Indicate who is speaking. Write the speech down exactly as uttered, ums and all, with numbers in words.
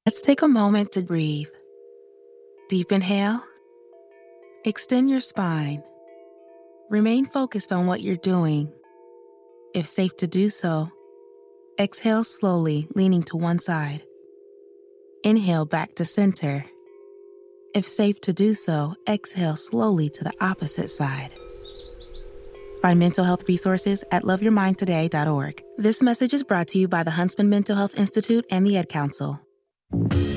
Speaker 1: Let's take a moment to breathe. Deep inhale. Extend your spine. Remain focused on what you're doing. If safe to do so, exhale slowly, leaning to one side. Inhale back to center. If safe to do so, exhale slowly to the opposite side. Find mental health resources at love your mind today dot org. This message is brought to you by the Huntsman Mental Health Institute and the Ad Council.